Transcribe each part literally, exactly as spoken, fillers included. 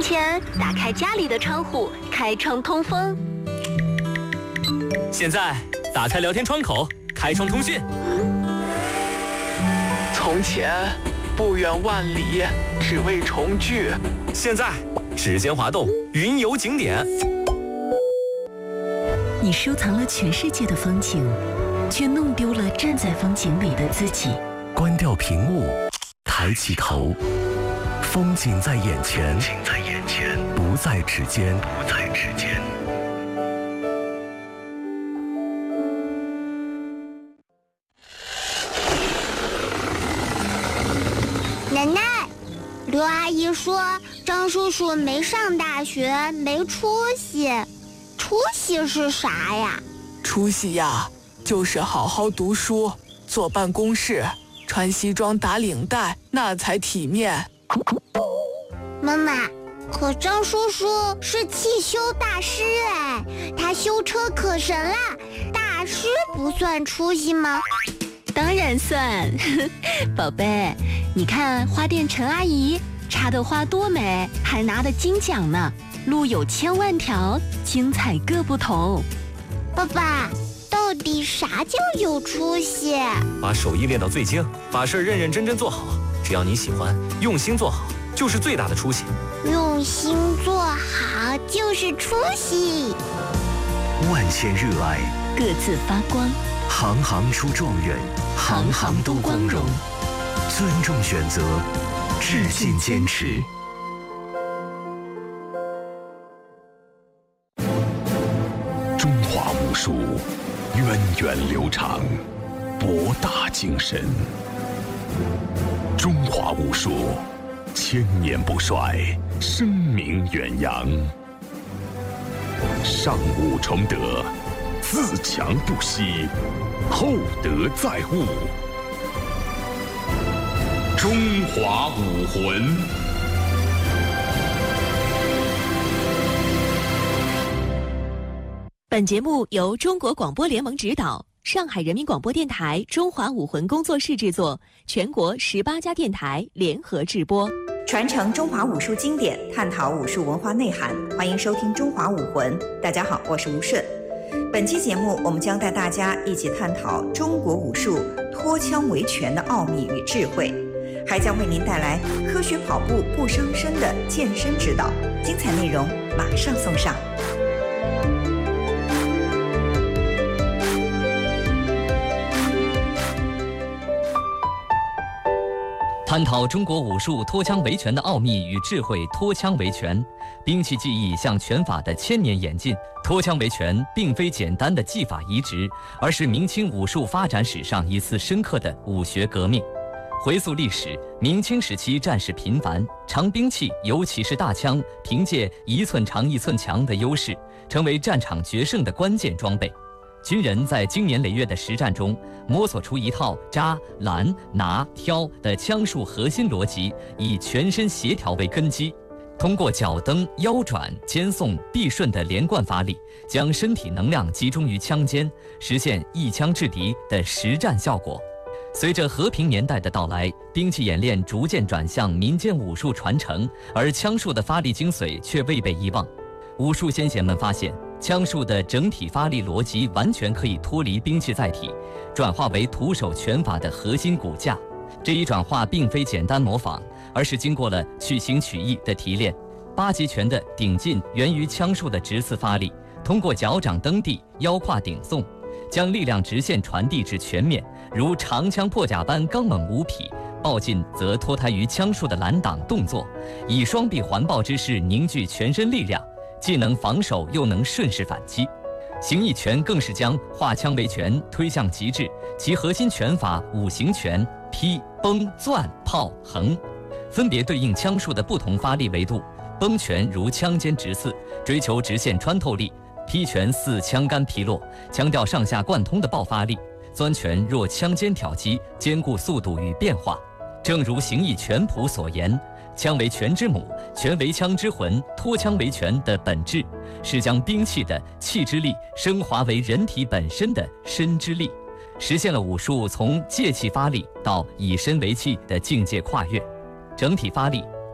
前，打开家里的窗户，开窗通风。 现在，打开聊天窗口，开窗通讯。 从前，不远万里，只为重聚。 现在，指尖滑动，云游景点。 你收藏了全世界的风景，却弄丢了站在风景里的自己。 关掉屏幕，抬起头，风景在眼前， 景在眼前， 不在指尖， 不在指尖。 奶奶，刘阿姨说张叔叔没上大学，没出息。出息是啥呀？ 出息呀，就是好好读书，坐办公室，穿西装打领带，那才体面。 妈妈，可张叔叔是汽修大师哎，他修车可神了，大师不算出息吗？ 当然算。宝贝，你看花店陈阿姨插的花多美，还拿的金奖呢。路有千万条，精彩各不同。 爸爸，到底啥叫有出息？ 把手艺练到最精，把事认认真真做好。只要你喜欢，用心做好，就是最大的出息。 用心做好就是出息。 万千热爱， 各自发光。 行行出状元，行行都光荣。尊重选择，致敬坚持。 中华武术源远流长，博大精深。中华武术千年不衰，声名远扬。上武崇德，自强不息，厚德载物。中华武魂。 本节目由中国广播联盟指导，上海人民广播电台中华武魂工作室制作，全国十八家电台联合制播。 传承中华武术经典，探讨武术文化内涵，欢迎收听《中华武魂》。大家好，我是吴顺。本期节目，我们将带大家一起探讨中国武术脱枪维拳的奥秘与智慧，还将为您带来科学跑步不伤身的健身指导。精彩内容马上送上。 探讨中国武术脱枪维拳的奥秘与智慧。脱枪维拳，兵器技艺向拳法的千年演进。脱枪维拳并非简单的技法移植，而是明清武术发展史上一次深刻的武学革命。回溯历史，明清时期战事频繁，长兵器尤其是大枪，凭借一寸长一寸强的优势，成为战场决胜的关键装备。军人在经年累月的实战中，摸索出一套扎、拦、拿、挑的枪术核心逻辑，以全身协调为根基，通过脚蹬、腰转、肩送、臂顺的连贯发力，将身体能量集中于枪尖，实现一枪制敌的实战效果。随着和平年代的到来，兵器演练逐渐转向民间武术传承，而枪术的发力精髓却未被遗忘。武术先贤们发现，枪术的整体发力逻辑完全可以脱离兵器载体，转化为徒手拳法的核心骨架。这一转化并非简单模仿，而是经过了去形取义的提炼。八极拳的顶劲源于枪术的直刺发力，通过脚掌蹬地、腰胯顶送，将力量直线传递至拳面，如长枪破甲般刚猛无匹。抱劲则脱胎于枪术的拦挡动作，以双臂环抱之势凝聚全身力量，既能防守又能顺势反击。形意拳更是将化枪为拳推向极致，其核心拳法五行拳、劈、崩、攥、炮、横，分别对应枪术的不同发力维度。崩拳如枪尖直刺，追求直线穿透力；劈拳似枪杆劈落，强调上下贯通的爆发力；攥拳若枪尖挑击，兼顾速度与变化。正如形意拳谱所言，枪为拳之母，拳为枪之魂。脱枪为拳的本质是将兵器的气之力升华为人体本身的身之力，实现了武术从借气发力到以身为气的境界跨越。整体发力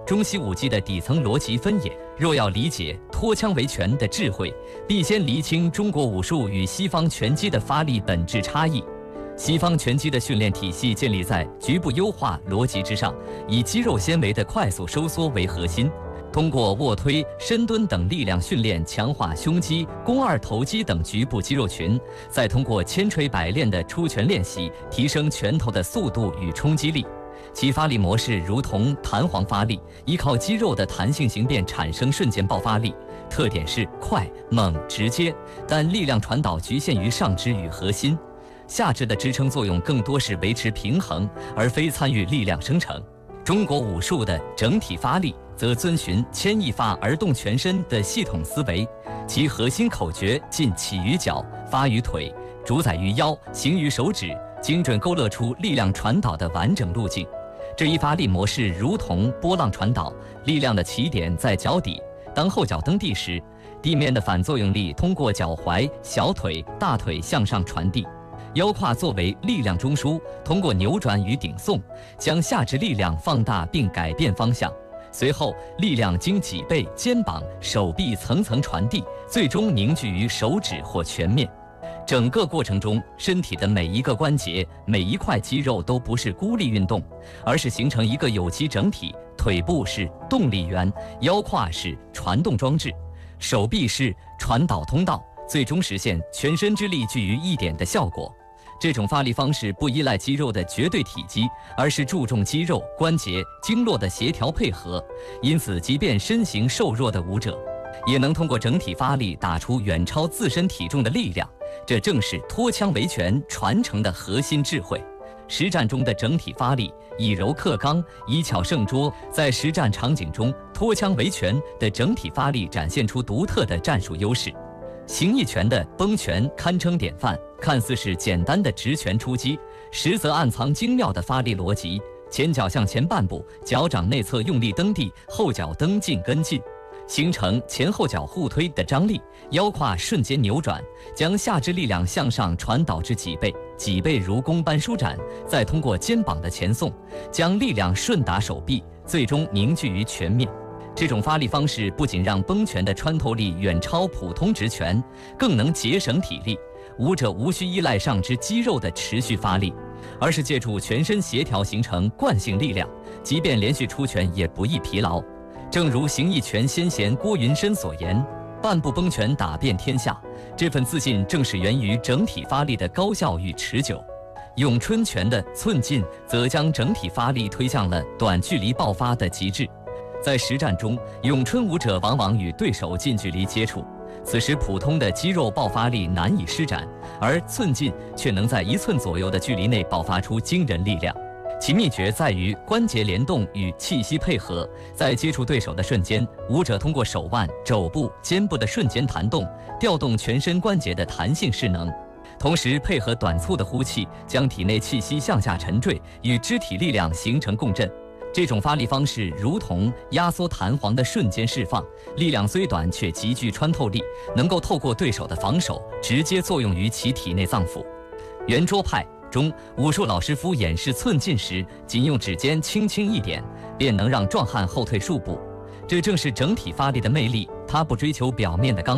中西武技的底层逻辑分野。若要理解脱枪维拳的智慧，必先厘清中国武术与西方拳击的发力本质差异。西方拳击的训练体系建立在局部优化逻辑之上，以肌肉纤维的快速收缩为核心，通过卧推、深蹲等力量训练强化胸肌、肱二头肌等局部肌肉群，再通过千锤百炼的出拳练习，提升拳头的速度与冲击力。其发力模式如同弹簧发力，依靠肌肉的弹性形变产生瞬间爆发力，特点是快、猛、直接，但力量传导局限于上肢与核心，下肢的支撑作用更多是维持平衡，而非参与力量生成。中国武术的整体发力则遵循牵一发而动全身的系统思维，其核心口诀尽起于脚，发于腿，主宰于腰，行于手指，精准勾勒出力量传导的完整路径。这一发力模式如同波浪传导，力量的起点在脚底，当后脚蹬地时，地面的反作用力通过脚踝、小腿、大腿向上传递。腰胯作为力量中枢，通过扭转与顶送，将下肢力量放大并改变方向。随后，力量经脊背、肩膀、手臂层层传递，最终凝聚于手指或拳面。整个过程中，身体的每一个关节、每一块肌肉都不是孤立运动，而是形成一个有机整体。腿部是动力源，腰胯是传动装置，手臂是传导通道，最终实现全身之力聚于一点的效果。这种发力方式不依赖肌肉的绝对体积，而是注重肌肉、关节、经络的协调配合，因此即便身形瘦弱的武者，也能通过整体发力打出远超自身体重的力量。这正是脱枪维拳传承的核心智慧。实战中的整体发力，以柔克刚，以巧胜拙。在实战场景中，脱枪维拳的整体发力展现出独特的战术优势。形意拳的崩拳堪称典范，看似是简单的直拳出击，实则暗藏精妙的发力逻辑。前脚向前半步，脚掌内侧用力蹬地，后脚蹬进跟进，形成前后脚互推的张力，腰胯瞬间扭转，将下肢力量向上传导至脊背，脊背如弓般舒展，再通过肩膀的前送，将力量顺达手臂，最终凝聚于拳面。这种发力方式不仅让崩拳的穿透力远超普通直拳，更能节省体力。武者无需依赖上肢肌肉的持续发力，而是借助全身协调形成惯性力量，即便连续出拳也不易疲劳。正如形意拳先贤郭云深所言，半步崩拳打遍天下，这份自信正是源于整体发力的高效与持久。咏春拳的寸劲则将整体发力推向了短距离爆发的极致。在实战中，咏春武者往往与对手近距离接触，此时普通的肌肉爆发力难以施展，而寸劲却能在一寸左右的距离内爆发出惊人力量。其秘诀在于关节联动与气息配合，在接触对手的瞬间，武者通过手腕、肘部、肩部的瞬间弹动，调动全身关节的弹性势能，同时配合短促的呼气，将体内气息向下沉坠，与肢体力量形成共振。这种发力方式如同压缩弹簧的瞬间释放，力量虽短却极具穿透力，能够透过对手的防守，直接作用于其体内脏腑。圆桌派中，武术老师傅演示寸劲时，仅用指尖轻轻一点，便能让壮汉后退数步。这正是整体发力的魅力，它不追求表面的刚